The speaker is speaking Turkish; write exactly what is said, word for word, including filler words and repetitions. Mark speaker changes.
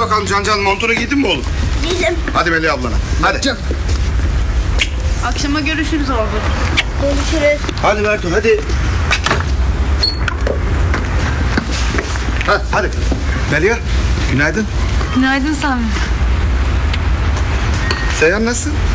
Speaker 1: bakalım Can Can, montunu giydin mi oğlum?
Speaker 2: Giydim.
Speaker 1: Hadi Melih ablana. Hadi.
Speaker 3: Can.
Speaker 4: Akşama görüşürüz abi.
Speaker 2: Görüşürüz.
Speaker 1: Hadi Merto hadi. Ha, hadi. Melia, günaydın.
Speaker 4: Günaydın Sami.
Speaker 1: Seyhan nasılsın?